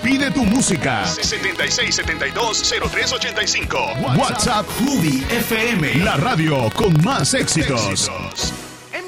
Pide tu música. 7672-0385. WhatsApp Movie FM. La radio con más éxitos.